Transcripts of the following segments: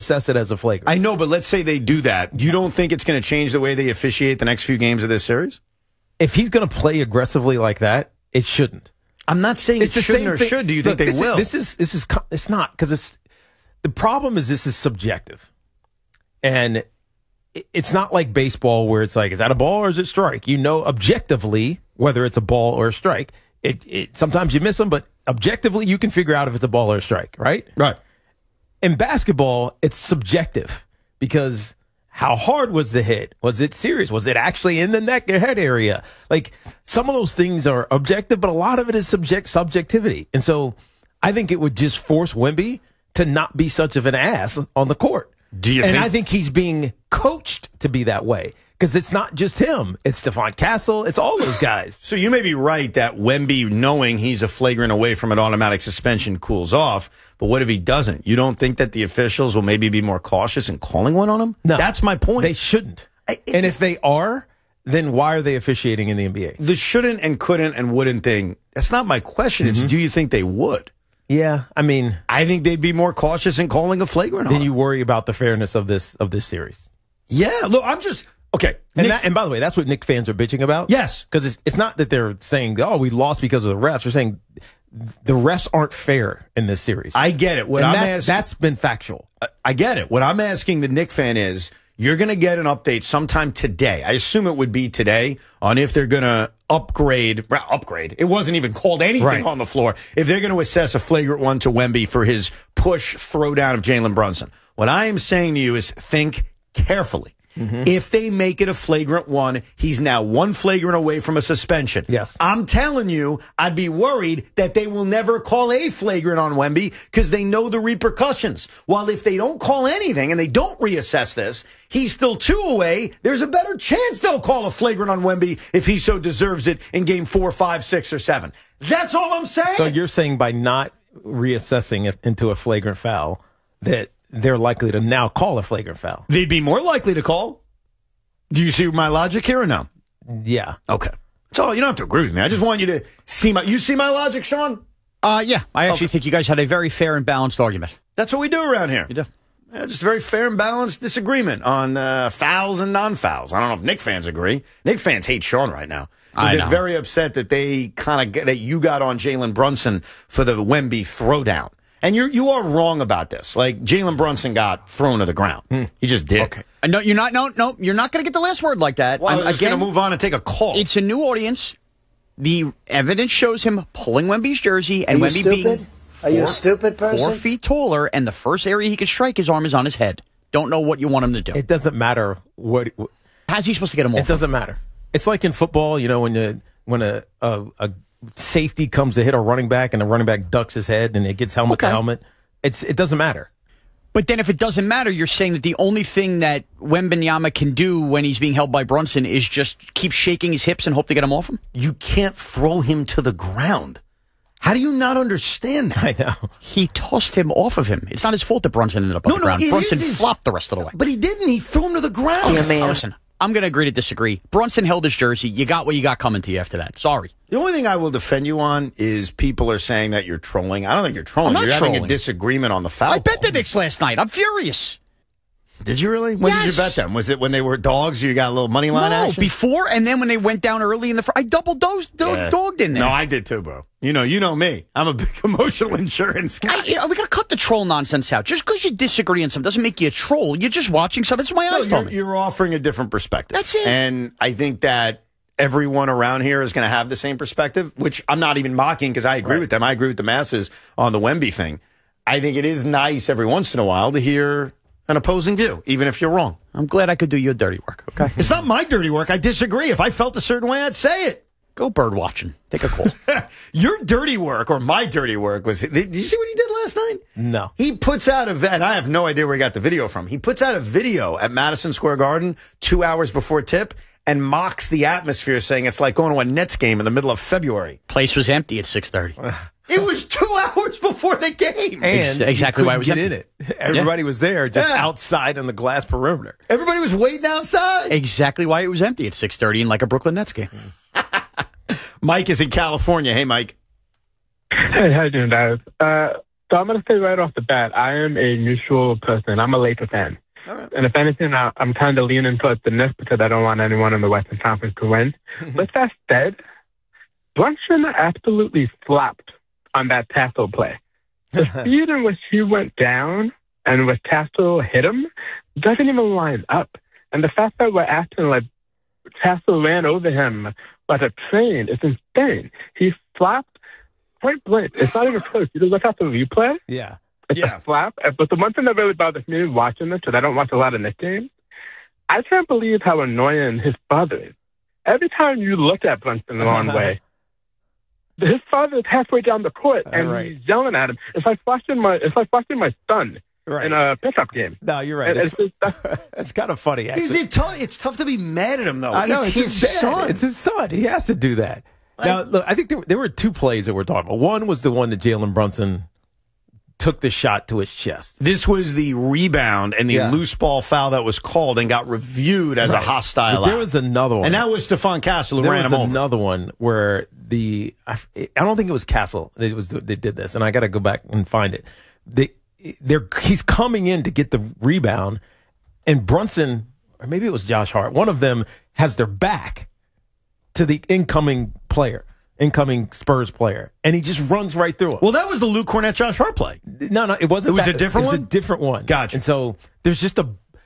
assess it as a flagrant. I know, but let's say they do that. You don't think it's going to change the way they officiate the next few games of this series? If he's going to play aggressively like that, it shouldn't. I'm not saying It's it the shouldn't same or thing. should. Do you think Look, they will? It's not, because the problem is this is subjective. And it's not like baseball where it's like, is that a ball or is it strike? You know objectively whether it's a ball or a strike. Sometimes you miss them, but objectively you can figure out if it's a ball or a strike, right? Right. In basketball, it's subjective because how hard was the hit? Was it serious? Was it actually in the neck or head area? Like, some of those things are objective, but a lot of it is subjectivity. And so I think it would just force Wemby to not be such of an ass on the court. I think he's being coached to be that way because it's not just him. It's Stephon Castle. It's all those guys. So you may be right that Wemby, knowing he's a flagrant away from an automatic suspension, cools off. But what if he doesn't? You don't think that the officials will maybe be more cautious in calling one on him? No. That's my point. They shouldn't. And if they are, then why are they officiating in the NBA? The shouldn't and couldn't and wouldn't thing, that's not my question. It's do you think they would? Yeah, I mean, I think they'd be more cautious in calling a flagrant on then him. you worry about the fairness of this series. Yeah, look, I'm just okay. And by the way, that's what Knicks fans are bitching about. Yes, because it's not that they're saying, "Oh, we lost because of the refs." They're saying the refs aren't fair in this series. I get it. That's been factual. I get it. What I'm asking the Knicks fan is, you're going to get an update sometime today. I assume it would be today on if they're going to upgrade. It wasn't even called anything on the floor. If they're going to assess a flagrant one to Wemby for his push throwdown of Jalen Brunson. What I am saying to you is think carefully. If they make it a flagrant one, he's now one flagrant away from a suspension. Yes. I'm telling you, I'd be worried that they will never call a flagrant on Wemby because they know the repercussions. While if they don't call anything and they don't reassess this, he's still 2 away. There's a better chance they'll call a flagrant on Wemby if he so deserves it in game 4, 5, 6, or 7. That's all I'm saying. So you're saying by not reassessing it into a flagrant foul that they're likely to now call a flagrant foul? They'd be more likely to call. Do you see my logic here or no? Yeah. Okay. So you don't have to agree with me. I just want you to see you see my logic, Sean? Yeah. I actually think you guys had a very fair and balanced argument. That's what we do around here. You do. Just very fair and balanced disagreement on fouls and non-fouls. I don't know if Knicks fans agree. Knicks fans hate Sean right now. They're very upset that they that you got on Jalen Brunson for the Wemby throwdown. And you are wrong about this. Like, Jalen Brunson got thrown to the ground. He just did. Okay. No, you're not. No, you're not going to get the last word like that. Well, I'm just going to move on and take a call. It's a new audience. The evidence shows him pulling Wemby's jersey and Wemby being Are you a stupid person? 4 feet taller, and the first area he can strike his arm is on his head. Don't know what you want him to do. It doesn't matter what. How's he supposed to get him off? It doesn't matter. It's like in football, when a safety comes to hit a running back and the running back ducks his head and it gets helmet to helmet. It doesn't matter. But then if it doesn't matter, you're saying that the only thing that Wembanyama can do when he's being held by Brunson is just keep shaking his hips and hope to get him off him? You can't throw him to the ground. How do you not understand that? I know. He tossed him off of him. It's not his fault that Brunson ended up on the ground. Brunson flopped the rest of the way. But he didn't. He threw him to the ground. Okay, listen, I'm going to agree to disagree. Brunson held his jersey. You got what you got coming to you after that. Sorry. The only thing I will defend you on is people are saying that you're trolling. I don't think you're trolling. I'm not you're trolling. having a disagreement on the foul. I bet the Knicks last night. I'm furious. Did you really? When did you Yes. bet them? Was it when they were dogs? You got a little money line action? Before and then when they went down early in the I double dogged in there. No, I did too, bro. You know me. I'm a big emotional insurance guy. We got to cut the troll nonsense out. Just because you disagree on something doesn't make you a troll. You're just watching something. That's what my eyes told me. You're offering a different perspective. That's it. And I think that everyone around here is going to have the same perspective, which I'm not even mocking because I agree with them. I agree with the masses on the Wemby thing. I think it is nice every once in a while to hear an opposing view, even if you're wrong. I'm glad I could do your dirty work, okay? It's not my dirty work. I disagree. If I felt a certain way, I'd say it. Go bird watching. Take a call. Your dirty work or my dirty work was, did you see what he did last night? No. He puts out and I have no idea where he got the video from. He puts out a video at Madison Square Garden 2 hours before tip and mocks the atmosphere, saying it's like going to a Nets game in the middle of February. Place was empty at 6:30. It was 2 hours before the game. And exactly why I was get in it. Everybody was there just Yeah. outside on the glass perimeter. Everybody was waiting outside. Exactly why it was empty at 6:30 in like a Brooklyn Nets game. Mike is in California. Hey, Mike. Hey, how you doing, guys? So I'm going to say right off the bat, I am a neutral person. I'm a Laker fan. All right. And if anything, I'm kind of leaning towards the Knicks because I don't want anyone in the Western Conference to win. With that said, Brunson absolutely flopped on that tackle play. The speed in which he went down and with Tassel hit him doesn't even line up. And the fact that we're acting like Tassel ran over him like a train is insane. He flopped point blank. It's not even close. You just look at the replay. Yeah. It's a flap. But the one thing that really bothers me watching this, because I don't watch a lot of Knicks games, I can't believe how annoying his father is. Every time you look at Brunson the wrong way, his father is halfway down the court and he's yelling at him. It's like watching my son in a pickup game. No, you're right. It's kind of funny. Actually. Is it tough? It's tough to be mad at him, though. I know, it's his son. It's his son. He has to do that. Now, look, I think there were two plays that we're talking about. One was the one that Jalen Brunson took the shot to his chest. This was the rebound and the loose ball foul that was called and got reviewed as a hostile act. There was another one. And that was Stephon Castle who ran him over. There was another one where I don't think it was Castle. They did this, and I got to go back and find it. He's coming in to get the rebound, and Brunson, or maybe it was Josh Hart, one of them has their back to the incoming Spurs player, and he just runs right through him. Well, that was the Luke Cornett, Josh Hart play. No, it wasn't. It was a different one? It was a different one. Gotcha. And so there's just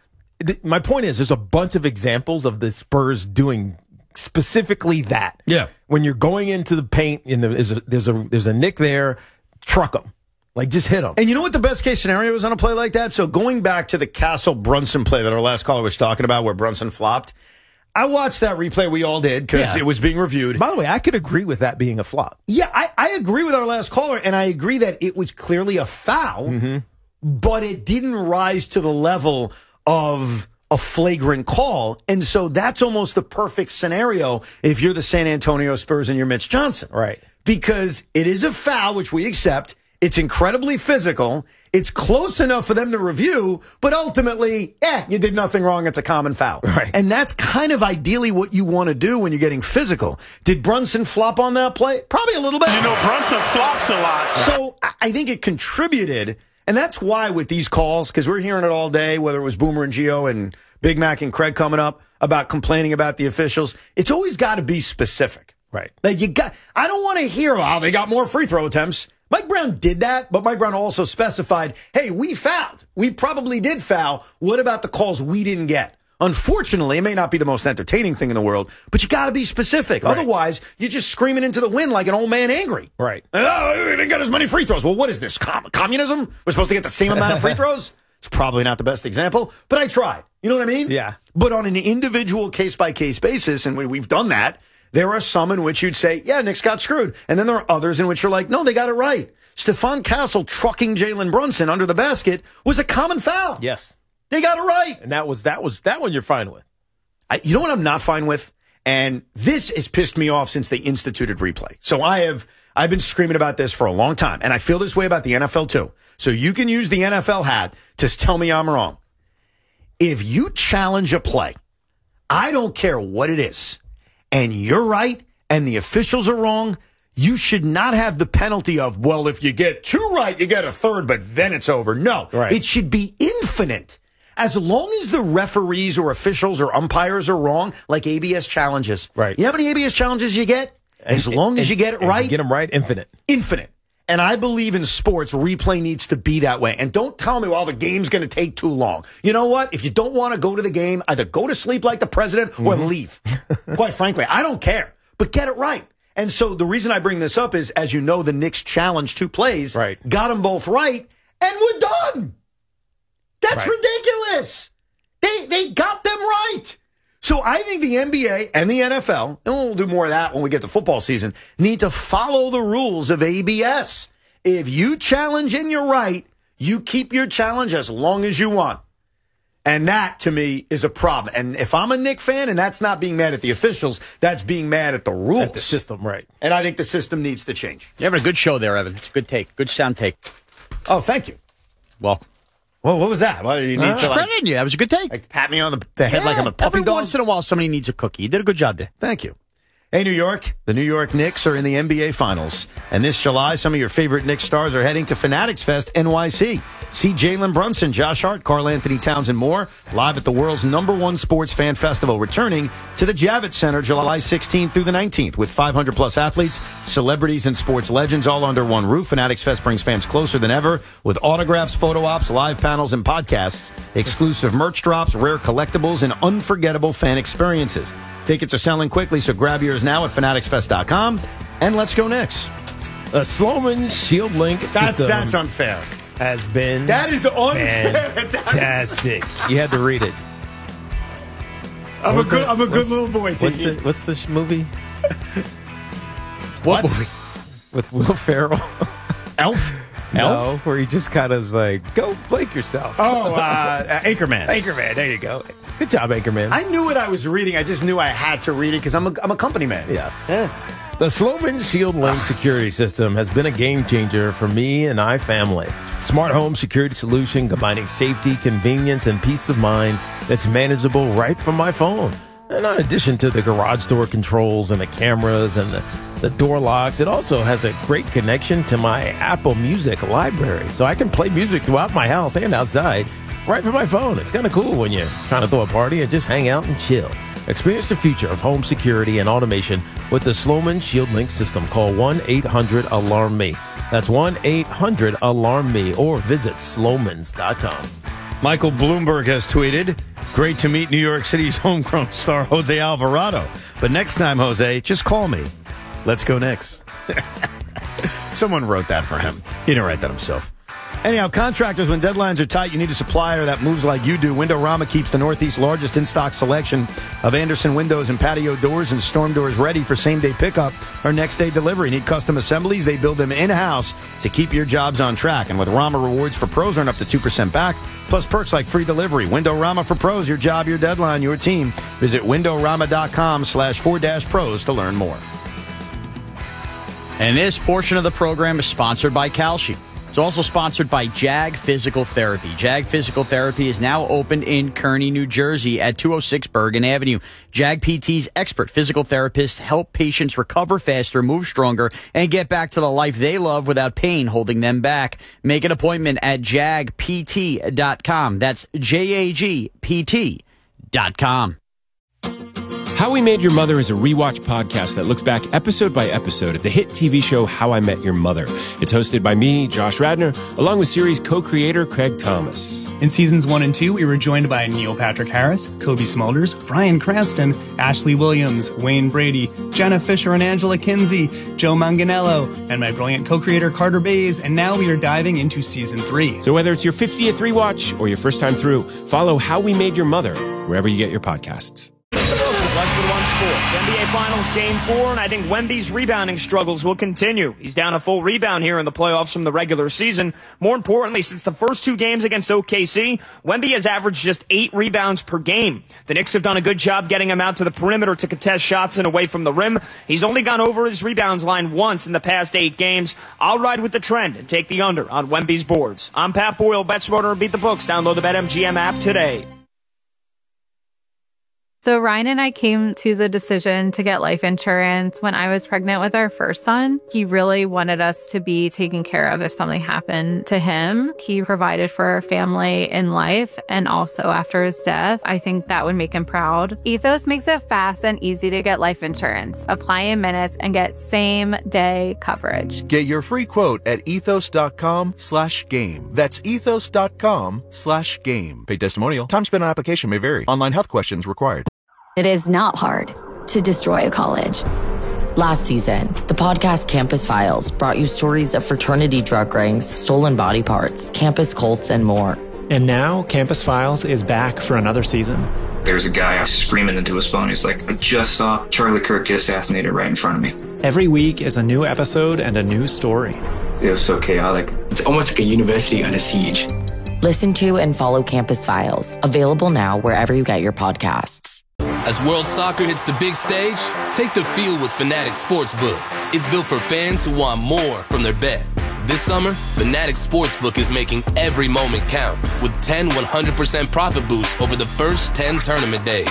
my point is there's a bunch of examples of the Spurs doing specifically that. Yeah. When you're going into the paint and there's a nick there, truck them. Like, just hit them. And you know what the best case scenario is on a play like that? So going back to the Castle-Brunson play that our last caller was talking about where Brunson flopped, I watched that replay. We all did because it was being reviewed. By the way, I could agree with that being a flop. Yeah, I agree with our last caller, and I agree that it was clearly a foul, but it didn't rise to the level of a flagrant call. And so that's almost the perfect scenario if you're the San Antonio Spurs and you're Mitch Johnson. Right. Because it is a foul, which we accept. It's incredibly physical. It's close enough for them to review, but ultimately, you did nothing wrong. It's a common foul. Right. And that's kind of ideally what you want to do when you're getting physical. Did Brunson flop on that play? Probably a little bit. You know, Brunson flops a lot. So I think it contributed, and that's why with these calls, because we're hearing it all day, whether it was Boomer and Gio and Big Mac and Craig coming up about complaining about the officials, it's always got to be specific. Right. Like I don't want to hear, they got more free throw attempts. Mike Brown did that, but Mike Brown also specified, hey, we fouled. We probably did foul. What about the calls we didn't get? Unfortunately, it may not be the most entertaining thing in the world, but you got to be specific. Right. Otherwise, you're just screaming into the wind like an old man angry. Right. Oh, we didn't get as many free throws. Well, what is this? Communism? We're supposed to get the same amount of free throws? It's probably not the best example, but I tried. You know what I mean? Yeah. But on an individual case-by-case basis, and we've done that, there are some in which you'd say, yeah, Knicks got screwed. And then there are others in which you're like, no, they got it right. Stephon Castle trucking Jalen Brunson under the basket was a common foul. Yes. They got it right. And that one you're fine with. You know what I'm not fine with? And this has pissed me off since they instituted replay. So I've been screaming about this for a long time. And I feel this way about the NFL too. So you can use the NFL hat to tell me I'm wrong. If you challenge a play, I don't care what it is, and you're right and the officials are wrong, you should not have the penalty of, well, if you get two right, you get a third, but then it's over. No, It should be infinite. As long as the referees or officials or umpires are wrong, like ABS challenges. Right. You know how many ABS challenges you get? As long as you get it right. You get them right, infinite. Infinite. And I believe in sports, replay needs to be that way. And don't tell me, well, the game's going to take too long. You know what? If you don't want to go to the game, either go to sleep like the president or leave. Quite frankly, I don't care. But get it right. And so the reason I bring this up is, as you know, the Knicks challenged two plays, got them both right, and we're done. That's ridiculous. They got them right. So I think the NBA and the NFL, and we'll do more of that when we get to football season, need to follow the rules of ABS. If you challenge and you're right, you keep your challenge as long as you want. And that, to me, is a problem. And if I'm a Knicks fan, and that's not being mad at the officials, that's being mad at the rules. At the system, right. And I think the system needs to change. You're having a good show there, Evan. It's a good take. Good sound take. Oh, thank you. Well, what was that? Well, you need to crediting you. That was a good take. Pat me on the head like I'm a puppy every dog? once in a while, somebody needs a cookie. You did a good job there. Thank you. Hey, New York. The New York Knicks are in the NBA Finals. And this July, some of your favorite Knicks stars are heading to Fanatics Fest NYC. See Jalen Brunson, Josh Hart, Karl Anthony Towns, and more live at the world's #1 sports fan festival, returning to the Javits Center July 16th through the 19th with 500-plus athletes, celebrities, and sports legends all under one roof. Fanatics Fest brings fans closer than ever with autographs, photo ops, live panels, and podcasts, exclusive merch drops, rare collectibles, and unforgettable fan experiences. Tickets are selling quickly, so grab yours now at fanaticsfest.com. And let's go Knicks. The Sloman Shield Link system That's unfair. has been That is unfair. fantastic. You had to read it. I'm a good little boy, Tiki. What's the movie? What? movie? With Will Ferrell? Elf? No, where he just kind of is like, go Blake yourself. Oh, Anchorman. Anchorman, there you go. Good job, Anchorman. I knew what I was reading. I just knew I had to read it because I'm a company man. Yeah. The Sloman Shield Link security system has been a game changer for me and my family. Smart home security solution combining safety, convenience, and peace of mind that's manageable right from my phone. And in addition to the garage door controls and the cameras and the door locks, it also has a great connection to my Apple Music library. So I can play music throughout my house and outside right from my phone. It's kind of cool when you're trying to throw a party and just hang out and chill. Experience the future of home security and automation with the Sloman Shield Link system. Call 1-800-ALARM-ME. That's 1-800-ALARM-ME or visit slomans.com. Michael Bloomberg has tweeted, great to meet New York City's homegrown star Jose Alvarado. But next time, Jose, just call me. Let's go Knicks. Someone wrote that for him. He didn't write that himself. Anyhow, contractors, when deadlines are tight, you need a supplier that moves like you do. Windorama keeps the Northeast's largest in-stock selection of Anderson windows and patio doors and storm doors ready for same-day pickup or next-day delivery. Need custom assemblies? They build them in-house to keep your jobs on track. And with Rama rewards for pros, earn up to 2% back, plus perks like free delivery. Windorama for pros, your job, your deadline, your team. Visit windorama.com/4-pros to learn more. And this portion of the program is sponsored by Kalshi. It's also sponsored by JAG Physical Therapy. JAG Physical Therapy is now open in Kearny, New Jersey at 206 Bergen Avenue. JAG PT's expert physical therapists help patients recover faster, move stronger, and get back to the life they love without pain holding them back. Make an appointment at jagpt.com. That's JAGPT.com. How We Made Your Mother is a rewatch podcast that looks back episode by episode at the hit TV show How I Met Your Mother. It's hosted by me, Josh Radnor, along with series co-creator Craig Thomas. In seasons 1 and 2, we were joined by Neil Patrick Harris, Kobe Smulders, Bryan Cranston, Ashley Williams, Wayne Brady, Jenna Fisher and Angela Kinsey, Joe Manganiello, and my brilliant co-creator Carter Bays, and now we are diving into season 3. So whether it's your 50th rewatch or your first time through, follow How We Made Your Mother wherever you get your podcasts. Westwood One Sports, NBA Finals Game 4, and I think Wemby's rebounding struggles will continue. He's down a full rebound here in the playoffs from the regular season. More importantly, since the first 2 games against OKC, Wemby has averaged just 8 rebounds per game. The Knicks have done a good job getting him out to the perimeter to contest shots and away from the rim. He's only gone over his rebounds line once in the past 8 games. I'll ride with the trend and take the under on Wemby's boards. I'm Pat Boyle, Bet Smarter and Beat the Books. Download the BetMGM app today. So Ryan and I came to the decision to get life insurance when I was pregnant with our first son. He really wanted us to be taken care of if something happened to him. He provided for our family in life and also after his death. I think that would make him proud. Ethos makes it fast and easy to get life insurance. Apply in minutes and get same-day coverage. Get your free quote at ethos.com/game. That's ethos.com/game. Paid testimonial. Time spent on application may vary. Online health questions required. It is not hard to destroy a college. Last season, the podcast Campus Files brought you stories of fraternity drug rings, stolen body parts, campus cults, and more. And now, Campus Files is back for another season. There's a guy screaming into his phone. He's like, I just saw Charlie Kirk get assassinated right in front of me. Every week is a new episode and a new story. It was so chaotic. It's almost like a university on a siege. Listen to and follow Campus Files. Available now wherever you get your podcasts. As world soccer hits the big stage, take the field with Fanatics Sportsbook. It's built for fans who want more from their bet. This summer, Fanatics Sportsbook is making every moment count with 10 100% profit boosts over the first 10 tournament days.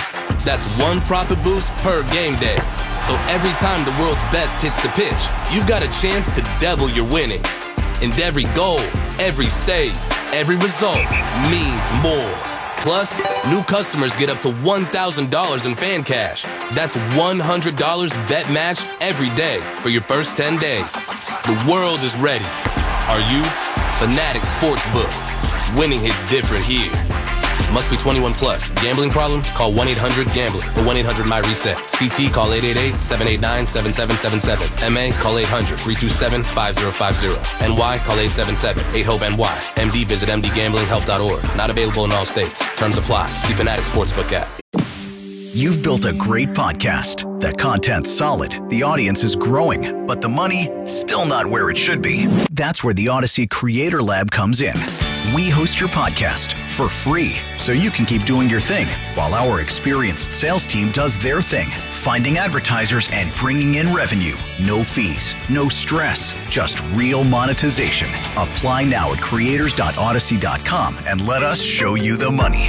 That's one profit boost per game day. So every time the world's best hits the pitch, you've got a chance to double your winnings. And every goal, every save, every result means more. Plus, new customers get up to $1,000 in fan cash. That's $100 bet matched every day for your first 10 days. The world is ready. Are you? Fanatics Sportsbook. Winning hits different here. Must be 21 plus. Gambling problem? Call 1-800-GAMBLER or 1-800-MY-RESET. CT, call 888-789-7777. MA, call 800-327-5050. NY, call 877-8-HOPE-NY. MD, visit mdgamblinghelp.org. Not available in all states. Terms apply. See Fanatics Sportsbook app. You've built a great podcast. The content's solid. The audience is growing. But the money, still not where it should be. That's where the Odyssey Creator Lab comes in. We host your podcast for free so you can keep doing your thing while our experienced sales team does their thing, finding advertisers and bringing in revenue. No fees, no stress, just real monetization. Apply now at creators.odyssey.com and let us show you the money.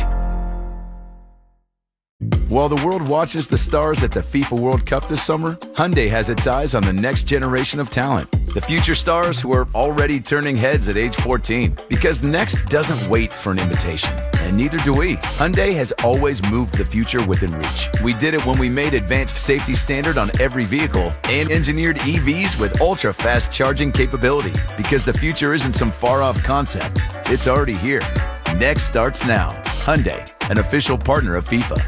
While the world watches the stars at the FIFA World Cup this summer, Hyundai has its eyes on the next generation of talent. The future stars who are already turning heads at age 14. Because next doesn't wait for an invitation. And neither do we. Hyundai has always moved the future within reach. We did it when we made advanced safety standard on every vehicle and engineered EVs with ultra-fast charging capability. Because the future isn't some far-off concept. It's already here. Next starts now. Hyundai, an official partner of FIFA.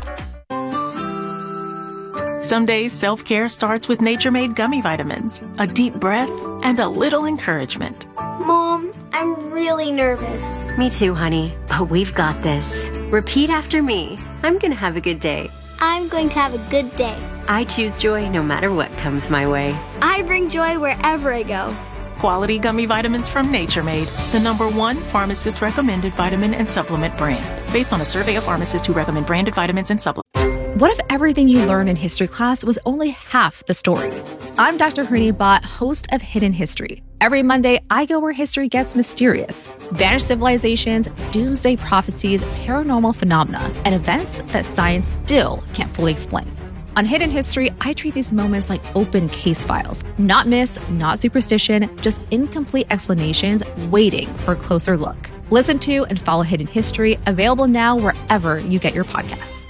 Some days, self-care starts with Nature-Made gummy vitamins, a deep breath, and a little encouragement. Mom, I'm really nervous. Me too, honey, but we've got this. Repeat after me. I'm going to have a good day. I'm going to have a good day. I choose joy no matter what comes my way. I bring joy wherever I go. Quality gummy vitamins from Nature Made, the #1 pharmacist-recommended vitamin and supplement brand. Based on a survey of pharmacists who recommend branded vitamins and supplements. What if everything you learned in history class was only half the story? I'm Dr. Hooni Bhatt, host of Hidden History. Every Monday, I go where history gets mysterious. Vanished civilizations, doomsday prophecies, paranormal phenomena, and events that science still can't fully explain. On Hidden History, I treat these moments like open case files. Not myths, not superstition, just incomplete explanations waiting for a closer look. Listen to and follow Hidden History, available now wherever you get your podcasts.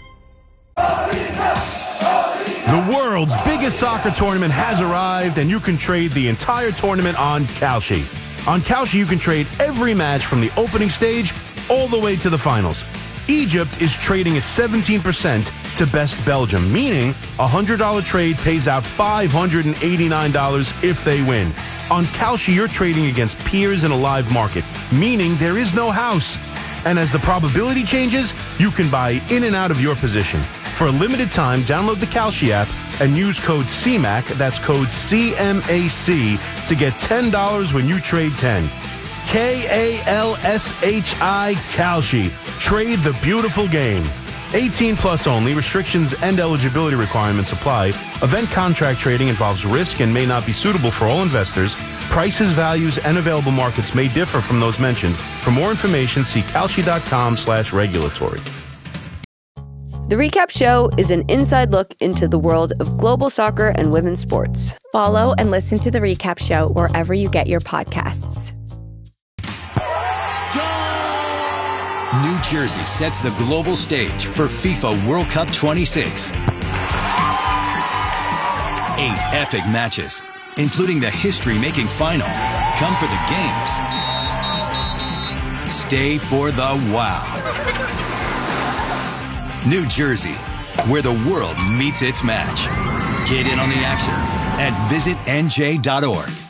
The world's biggest soccer tournament has arrived, and you can trade the entire tournament on Kalshi. On Kalshi, you can trade every match from the opening stage all the way to the finals. Egypt is trading at 17% to best Belgium, meaning a $100 trade pays out $589 if they win. On Kalshi, you're trading against peers in a live market, meaning there is no house. And as the probability changes, you can buy in and out of your position. For a limited time, download the Kalshi app and use code CMAC, that's code CMAC, to get $10 when you trade 10. Kalshi, Kalshi. Trade the beautiful game. 18 plus only. Restrictions and eligibility requirements apply. Event contract trading involves risk and may not be suitable for all investors. Prices, values, and available markets may differ from those mentioned. For more information, see kalshi.com/regulatory. The Recap Show is an inside look into the world of global soccer and women's sports. Follow and listen to The Recap Show wherever you get your podcasts. New Jersey sets the global stage for FIFA World Cup 26. 8 epic matches, including the history-making final. Come for the games. Stay for the wow. New Jersey, where the world meets its match. Get in on the action at visitnj.org.